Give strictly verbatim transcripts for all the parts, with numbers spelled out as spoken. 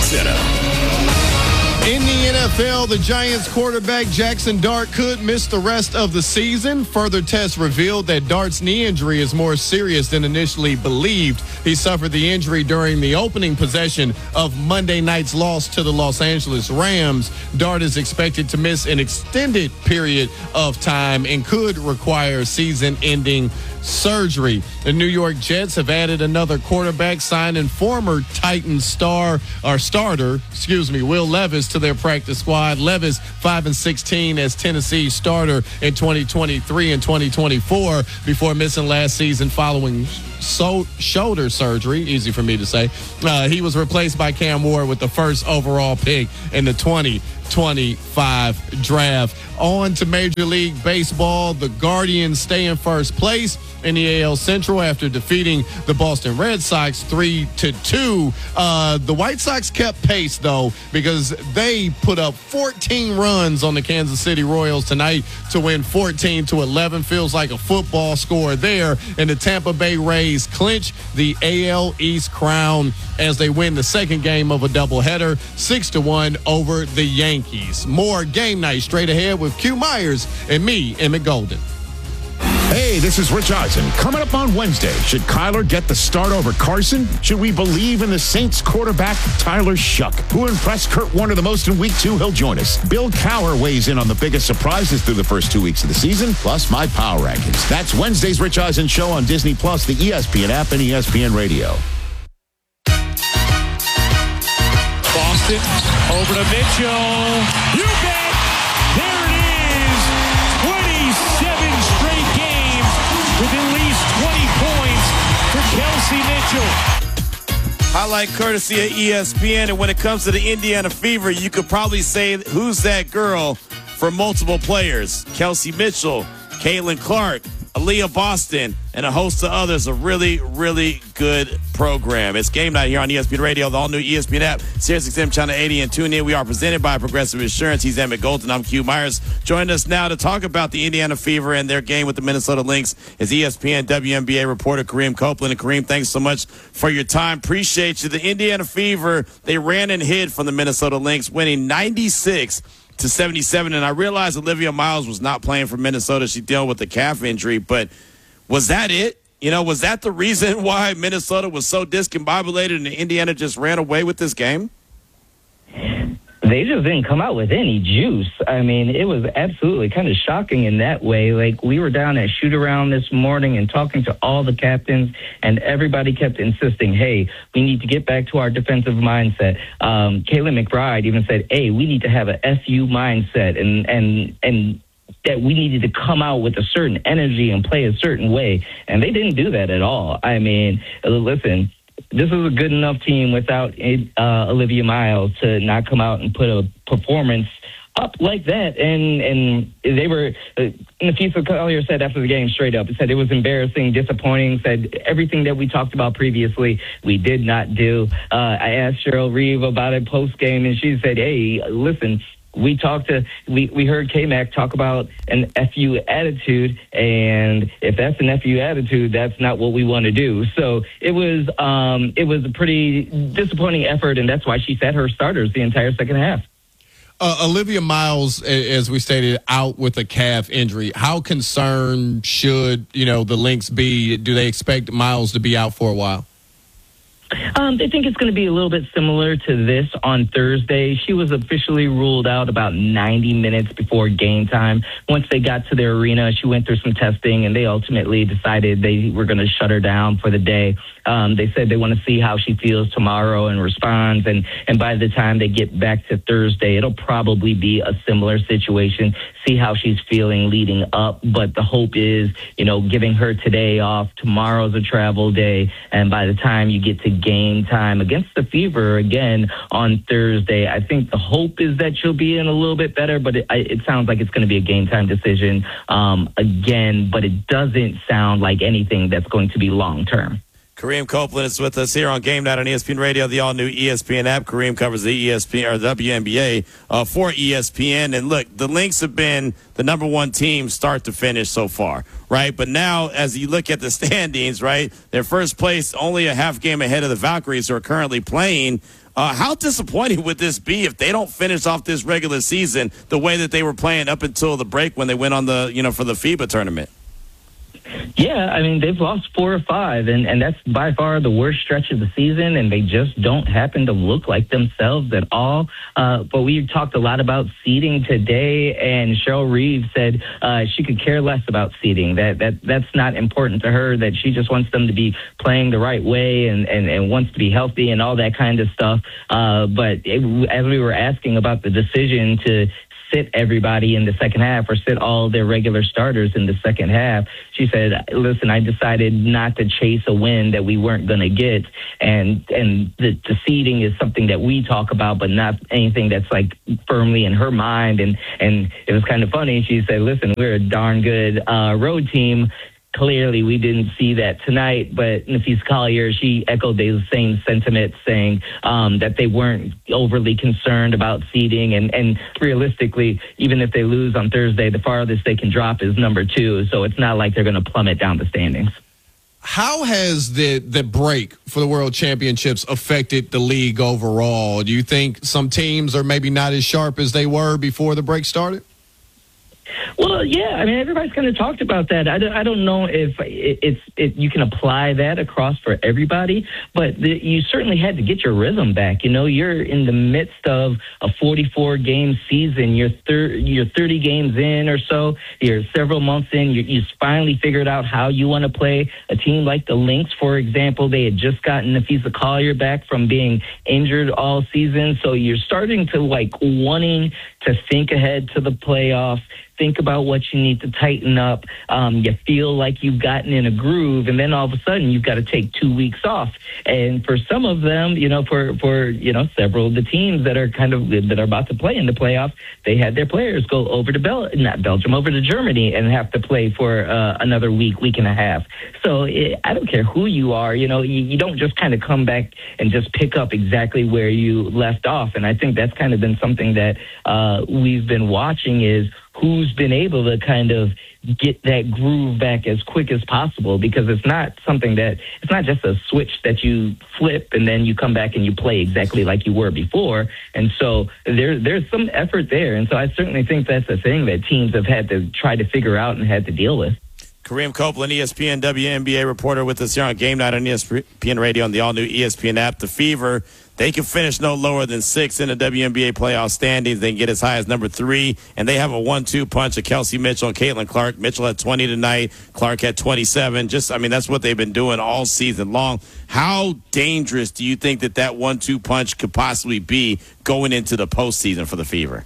Center. In the N F L, the Giants quarterback Jackson Dart could miss the rest of the season. Further tests revealed that Dart's knee injury is more serious than initially believed. He suffered the injury during the opening possession of Monday night's loss to the Los Angeles Rams. Dart is expected to miss an extended period of time and could require season-ending surgery. The New York Jets have added another quarterback, signing former Titans star or starter, excuse me, Will Levis to their practice squad. Levis five and sixteen as Tennessee's starter in twenty twenty-three and twenty twenty-four before missing last season following so- shoulder surgery. Easy for me to say. Uh, he was replaced by Cam Ward with the first overall pick in the twenty twenty-five draft. On to Major League Baseball. The Guardians stay in first place in the A L Central after defeating the Boston Red Sox three to two. Uh, the White Sox kept pace, though, because they put up fourteen runs on the Kansas City Royals tonight to win fourteen to eleven. Feels like a football score there. And the Tampa Bay Rays clinch the A L East crown as they win the second game of a doubleheader, six to one over the Yankees. More Game Night straight ahead with Q Myers and me, Emmett Golden. Hey, this is Rich Eisen. Coming up on Wednesday, should Kyler get the start over Carson? Should we believe in the Saints quarterback, Tyler Shuck? Who impressed Kurt Warner the most in week two? He'll join us. Bill Cowher weighs in on the biggest surprises through the first two weeks of the season, plus my power rankings. That's Wednesday's Rich Eisen Show on Disney Plus, the E S P N app, and E S P N Radio. Boston, over to Mitchell. You bet! There it is! twenty-seven straight games with at least twenty points for Kelsey Mitchell. Highlight courtesy of E S P N. And when it comes to the Indiana Fever, you could probably say who's that girl for multiple players. Kelsey Mitchell, Caitlin Clark, Aaliyah Boston, and a host of others. A really, really good program. It's Game Night here on E S P N Radio, the all-new E S P N app, Sirius X M Channel eighty, and tune in. We are presented by Progressive Insurance. He's Emmett Golden. I'm Q Myers. Joining us now to talk about the Indiana Fever and their game with the Minnesota Lynx is E S P N W N B A reporter Kareem Copeland. And Kareem, thanks so much for your time. Appreciate you. The Indiana Fever, they ran and hid from the Minnesota Lynx, winning ninety-six to seventy-seven. And I realized Olivia Miles was not playing for Minnesota. She dealt with a calf injury, but was that it? You know, was that the reason why Minnesota was so discombobulated and Indiana just ran away with this game? They just didn't come out with any juice. I mean, it was absolutely kind of shocking in that way. Like, we were down at shoot-around this morning and talking to all the captains, and everybody kept insisting, hey, we need to get back to our defensive mindset. Um, Kayla McBride even said, hey, we need to have a F U mindset, and and and that we needed to come out with a certain energy and play a certain way. And they didn't do that at all. I mean, listen, this is a good enough team without uh, Olivia Miles to not come out and put a performance up like that. And and they were, uh, Nafisa Collier said after the game straight up, said it was embarrassing, disappointing, said everything that we talked about previously, we did not do. Uh, I asked Cheryl Reeve about it post-game, and she said, hey, listen, we talked to, we, we heard K-Mac talk about an F U attitude, and if that's an F U attitude, that's not what we want to do. So it was, um, it was a pretty disappointing effort, and that's why she sat her starters the entire second half. Uh, Olivia Miles, as we stated, out with a calf injury. How concerned should, you know, the Lynx be? Do they expect Miles to be out for a while? Um, they think it's going to be a little bit similar to this on Thursday. She was officially ruled out about ninety minutes before game time. Once they got to their arena, she went through some testing, and they ultimately decided they were going to shut her down for the day. Um, they said they want to see how she feels tomorrow and responds, and, and by the time they get back to Thursday, it'll probably be a similar situation, see how she's feeling leading up. But the hope is, you know, giving her today off, tomorrow's a travel day, and by the time you get to game time against the Fever again on Thursday, I think the hope is that she'll be in a little bit better, but it, it sounds like it's going to be a game time decision um, again, but it doesn't sound like anything that's going to be long term. Kareem Copeland is with us here on Game Night on E S P N Radio, the all-new E S P N app. Kareem covers the E S P N or W N B A uh, for E S P N. And look, the Lynx have been the number one team start to finish so far, right? But now, as you look at the standings, right, they're first place, only a half game ahead of the Valkyries, who are currently playing. Uh, how disappointing would this be if they don't finish off this regular season the way that they were playing up until the break when they went on the, you know, for the FIBA tournament? Yeah, I mean, they've lost four or five, and, and that's by far the worst stretch of the season, and they just don't happen to look like themselves at all. Uh, but we talked a lot about seeding today, and Cheryl Reeves said uh, she could care less about seeding, that, that that's not important to her, that she just wants them to be playing the right way and, and, and wants to be healthy and all that kind of stuff. Uh, but it, as we were asking about the decision to sit everybody in the second half or sit all their regular starters in the second half, she said, listen, I decided not to chase a win that we weren't going to get. And and the, the seeding is something that we talk about, but not anything that's like firmly in her mind. And, and it was kind of funny. She said, listen, we're a darn good uh, road team. Clearly, we didn't see that tonight, but Nafisa Collier, she echoed the same sentiment, saying um, that they weren't overly concerned about seeding. And, and realistically, even if they lose on Thursday, the farthest they can drop is number two. So it's not like they're going to plummet down the standings. How has the, the break for the World Championships affected the league overall? Do you think some teams are maybe not as sharp as they were before the break started? Well, yeah, I mean, everybody's kind of talked about that. I don't, I don't know if it's it, you can apply that across for everybody, but the, you certainly had to get your rhythm back. You know, you're in the midst of a forty-four game season. You're, thir- you're thirty games in or so. You're several months in. You, you finally figured out how you want to play. A team like the Lynx, for example, they had just gotten Nafisa Collier back from being injured all season. So you're starting to, like, wanting to think ahead to the playoffs. Think about what you need to tighten up. Um, you feel like you've gotten in a groove, and then all of a sudden you've got to take two weeks off. And for some of them, you know, for, for you know, several of the teams that are kind of that are about to play in the playoffs, they had their players go over to Bel not Belgium, over to Germany and have to play for uh, another week, week and a half. So it, I don't care who you are, you know, you, you don't just kind of come back and just pick up exactly where you left off. And I think that's kind of been something that uh, we've been watching is who's been able to kind of get that groove back as quick as possible, because it's not something that, it's not just a switch that you flip and then you come back and you play exactly like you were before. And so there, there's some effort there. And so I certainly think that's a thing that teams have had to try to figure out and had to deal with. Kareem Copeland, E S P N W N B A reporter with us here on Game Night on E S P N Radio on the all-new E S P N app. The Fever, they can finish no lower than six in the W N B A playoff standings. They can get as high as number three, and they have a one two punch of Kelsey Mitchell and Caitlin Clark. Mitchell had twenty tonight. Clark had twenty-seven. Just, I mean, that's what they've been doing all season long. How dangerous do you think that that one two punch could possibly be going into the postseason for the Fever?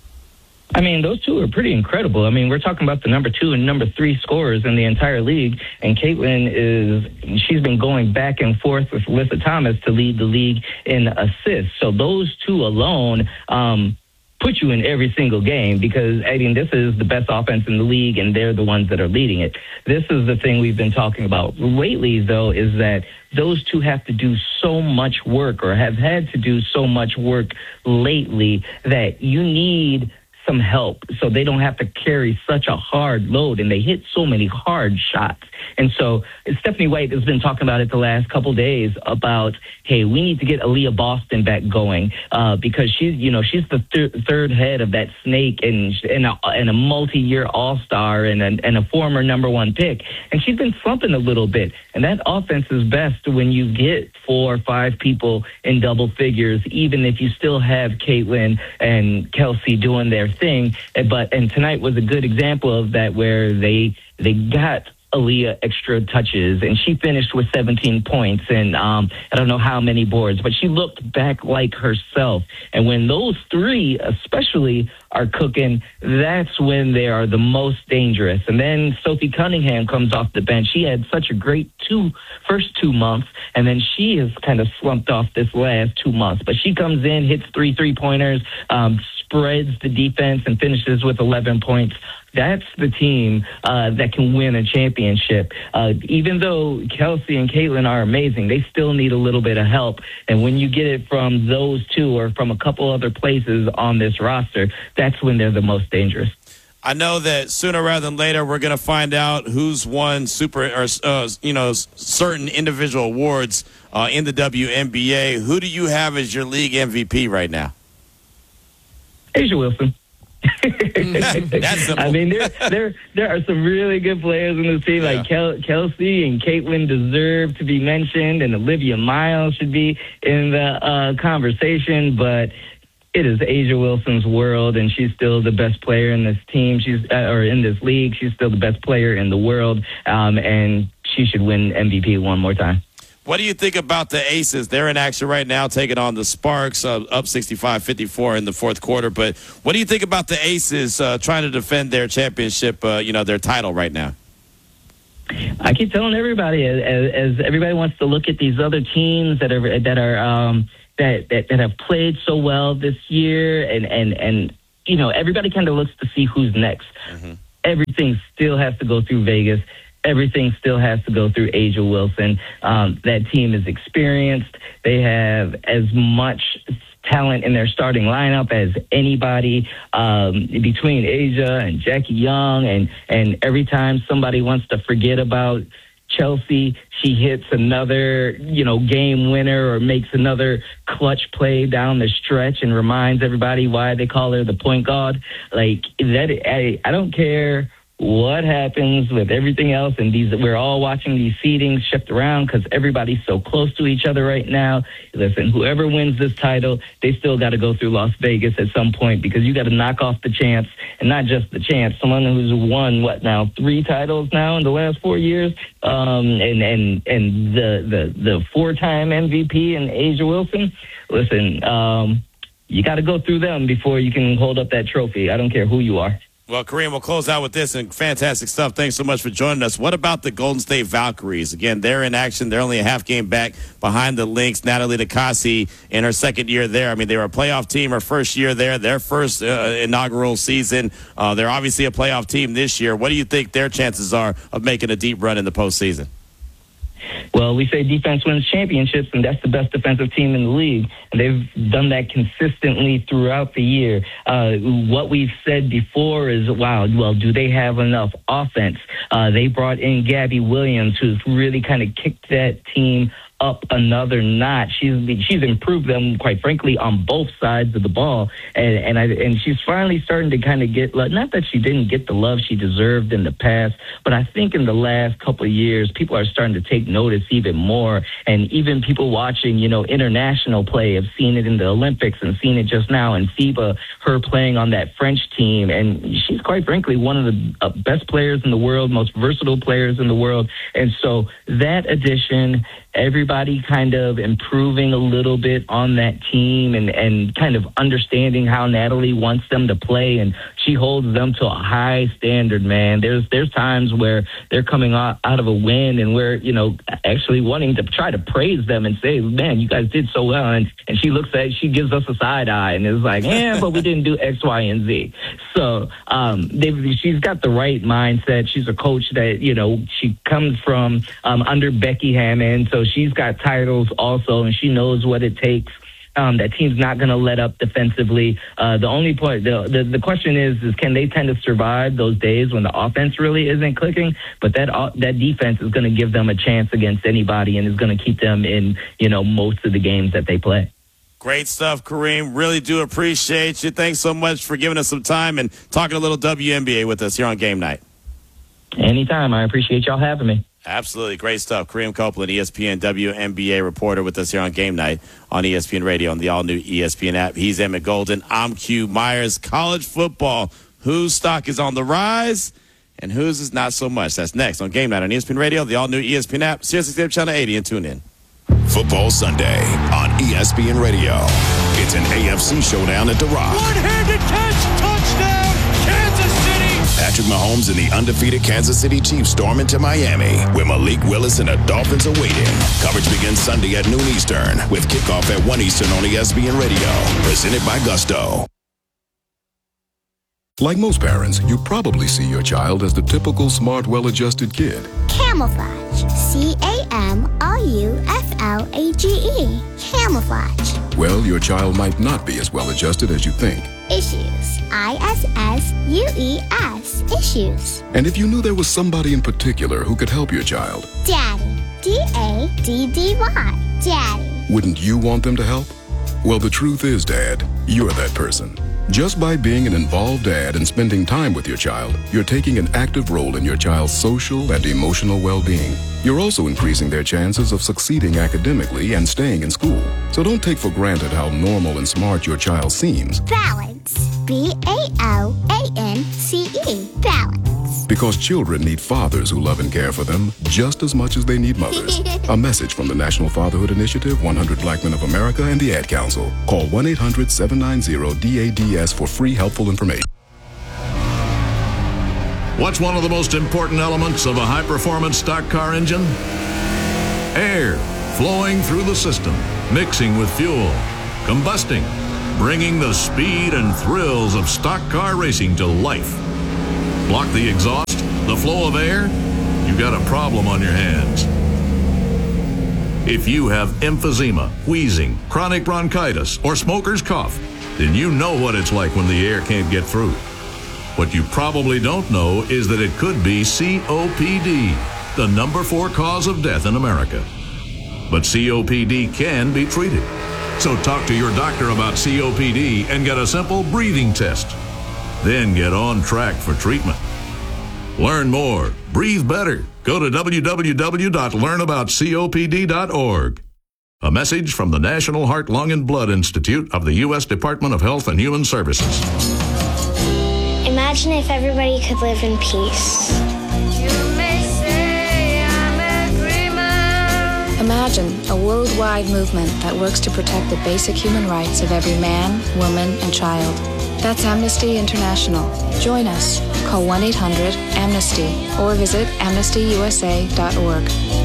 I mean, those two are pretty incredible. I mean, we're talking about the number two and number three scorers in the entire league. And Caitlin is, she's been going back and forth with Alyssa Thomas to lead the league in assists. So those two alone, um, put you in every single game, because, I mean, this is the best offense in the league, and they're the ones that are leading it. This is the thing we've been talking about lately, though, is that those two have to do so much work, or have had to do so much work lately, that you need some help so they don't have to carry such a hard load, and they hit so many hard shots. And so Stephanie White has been talking about it the last couple days about, hey, we need to get Aaliyah Boston back going uh, because she's, you know, she's the thir- third head of that snake, and and a, and a multi-year All-Star and a, and a former number one pick, and she's been slumping a little bit. And that offense is best when you get four or five people in double figures, even if you still have Caitlin and Kelsey doing their thing. But and tonight was a good example of that, where they they got Aaliyah extra touches, and she finished with seventeen points and um, I don't know how many boards, but she looked back like herself. And when those three especially are cooking, that's when they are the most dangerous. And then Sophie Cunningham comes off the bench. She had such a great two first two months, and then she has kind of slumped off this last two months. But she comes in, hits three three-pointers, um, spreads the defense, and finishes with eleven points. That's the team uh, that can win a championship. Uh, even though Kelsey and Caitlin are amazing, they still need a little bit of help. And when you get it from those two or from a couple other places on this roster, that's when they're the most dangerous. I know that sooner rather than later we're going to find out who's won super or uh, you know certain individual awards uh, in the W N B A. Who do you have as your league M V P right now? A'ja Wilson. That's simple. I mean, there, there, there are some really good players in this team. Yeah. Like Kel- Kelsey and Caitlin deserve to be mentioned, and Olivia Miles should be in the uh, conversation. But it is A'ja Wilson's world, and she's still the best player in this team. She's uh, or in this league. She's still the best player in the world, um, and she should win M V P one more time. What do you think about the Aces? They're in action right now, taking on the Sparks, uh, up sixty-five fifty-four in the fourth quarter. But what do you think about the Aces uh, trying to defend their championship, uh, you know, their title right now? I keep telling everybody, as, as everybody wants to look at these other teams that are that are um, that, that that have played so well this year, and and and you know, everybody kind of looks to see who's next. Mm-hmm. Everything still has to go through Vegas. Everything still has to go through A'ja Wilson. Um, that team is experienced. They have as much talent in their starting lineup as anybody, um, between A'ja and Jackie Young. And, and every time somebody wants to forget about Chelsea, she hits another, you know, game winner or makes another clutch play down the stretch and reminds everybody why they call her the point guard. Like that, I, I don't care what happens with everything else, and these we're all watching these seedings shift around because everybody's so close to each other right now. Listen, whoever wins this title, they still got to go through Las Vegas at some point because you got to knock off the champs, and not just the champs, someone who's won what now three titles now in the last four years, um, and and and the the the four-time M V P and A'ja Wilson. Listen, um, you got to go through them before you can hold up that trophy. I don't care who you are. Well, Kareem, we'll close out with this, and fantastic stuff. Thanks so much for joining us. What about the Golden State Valkyries? Again, they're in action. They're only a half game back behind the Lynx. Natalie Nakasi in her second year there. I mean, they were a playoff team her first year there, their first uh, inaugural season. Uh, they're obviously a playoff team this year. What do you think their chances are of making a deep run in the postseason? Well, we say defense wins championships, and that's the best defensive team in the league. And they've done that consistently throughout the year. Uh, what we've said before is, wow, well, do they have enough offense? Uh, they brought in Gabby Williams, who's really kind of kicked that team up another notch. She's she's improved them, quite frankly, on both sides of the ball, and and I and she's finally starting to kind of get, not that she didn't get the love she deserved in the past, but I think in the last couple of years, people are starting to take notice even more, and even people watching, you know, international play have seen it in the Olympics and seen it just now in FIBA, her playing on that French team, and she's quite frankly one of the uh, best players in the world, most versatile players in the world, and so that addition, everybody kind of improving a little bit on that team and, and kind of understanding how Natalie wants them to play, and she holds them to a high standard, man. There's there's times where they're coming out, out of a win and we're, you know, actually wanting to try to praise them and say, man, you guys did so well. And, and she looks at, she gives us a side eye and is like, yeah, but we didn't do X, Y, and Z. So um, they've, she's got the right mindset. She's a coach that, you know, she comes from um, under Becky Hammond, so she's got titles also, and she knows what it takes. Um, that team's not going to let up defensively. Uh, the only point, the, the the question is, is can they tend to survive those days when the offense really isn't clicking? But that uh, that defense is going to give them a chance against anybody, and is going to keep them in, you know, most of the games that they play. Great stuff, Kareem. Really do appreciate you. Thanks so much for giving us some time and talking a little W N B A with us here on Game Night. Anytime. I appreciate y'all having me. Absolutely. Great stuff. Kareem Copeland, E S P N W N B A reporter with us here on Game Night on E S P N Radio on the all-new E S P N app. He's Emmett Golden. I'm Q Myers. College football. Whose stock is on the rise and whose is not so much? That's next on Game Night on E S P N Radio, the all-new E S P N app, Sirius X M Channel eighty, and tune in. Football Sunday on E S P N Radio. It's an A F C showdown at The Rock. One-handed catch, touchdown, Kansas City. Patrick Mahomes and the undefeated Kansas City Chiefs storm into Miami, where Malik Willis and the Dolphins are waiting. Coverage begins Sunday at noon Eastern, with kickoff at one Eastern on E S P N Radio. Presented by Gusto. Like most parents, you probably see your child as the typical smart, well-adjusted kid. Camouflage. C A M O U F L A G E. Camouflage. Well, your child might not be as well-adjusted as you think. Issues. I S S U E S. Issues. And if you knew there was somebody in particular who could help your child, Daddy. D A D D Y. Daddy. wouldn't you want them to help? Well, the truth is, Dad, you're that person. Just by being an involved dad and spending time with your child, you're taking an active role in your child's social and emotional well-being. You're also increasing their chances of succeeding academically and staying in school. So don't take for granted how normal and smart your child seems. Balance. B A L A N C E. Balance. Because children need fathers who love and care for them just as much as they need mothers. A message from the National Fatherhood Initiative, one hundred Black Men of America, and the Ad Council. Call one eight hundred seven nine zero D A D S for free helpful information. What's one of the most important elements of a high-performance stock car engine? Air flowing through the system, mixing with fuel, combusting, bringing the speed and thrills of stock car racing to life. Block the exhaust, the flow of air, you got a problem on your hands. If you have emphysema, wheezing, chronic bronchitis, or smoker's cough, then you know what it's like when the air can't get through. What you probably don't know is that it could be C O P D, the number four cause of death in America. But C O P D can be treated. So talk to your doctor about C O P D and get a simple breathing test. Then get on track for treatment. Learn more. Breathe better. Go to w w w dot learn about C O P D dot org. A message from the National Heart, Lung, and Blood Institute of the U S Department of Health and Human Services. Imagine if everybody could live in peace. You may say I'm a dreamer. Imagine a worldwide movement that works to protect the basic human rights of every man, woman, and child. That's Amnesty International. Join us. Call one eight hundred amnesty or visit amnesty u s a dot org.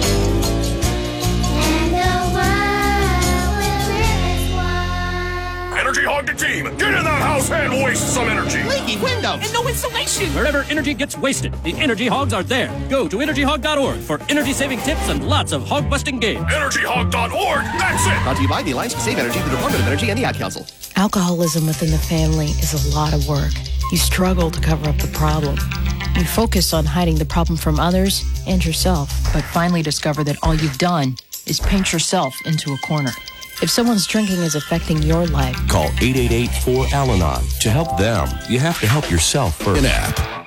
Energy Hog the team! Get in that house and waste some energy! Leaky windows! And no insulation! Wherever energy gets wasted, the Energy Hogs are there. Go to energy hog dot org for energy-saving tips and lots of hog-busting games. energy hog dot org, that's it! Brought to you by the Alliance to Save Energy, the Department of Energy, and the Ad Council. Alcoholism within the family is a lot of work. You struggle to cover up the problem. You focus on hiding the problem from others and yourself, but finally discover that all you've done is paint yourself into a corner. If someone's drinking is affecting your life, call eight eight eight four Al Anon. To help them, you have to help yourself first. An app.